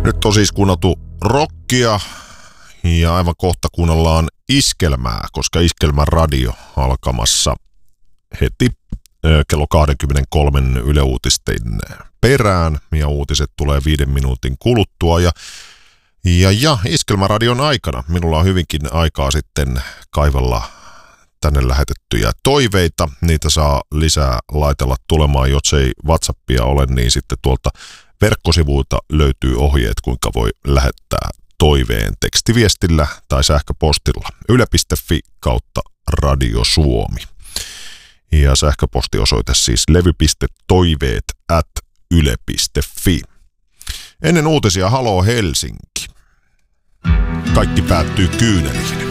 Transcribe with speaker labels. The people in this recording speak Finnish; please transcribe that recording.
Speaker 1: Nyt on siis kuunneltu rockia ja aivan kohta kuunnellaan iskelmää, koska Iskelmän radio alkamassa heti kello 23 Yle Uutisten perään ja uutiset tulee 5 minuutin kuluttua ja Iskelmän radion aikana minulla on hyvinkin aikaa sitten kaivella tänne lähetettyjä toiveita. Niitä saa lisää laitella tulemaan, jos ei WhatsAppia ole, niin sitten tuolta verkkosivuilta löytyy ohjeet, kuinka voi lähettää toiveen tekstiviestillä tai sähköpostilla. yle.fi/Radio Suomi. Ja sähköpostiosoite siis levy.toiveet@yle.fi. Ennen uutisia Haloo Helsinki. Kaikki päättyy kyyneliin.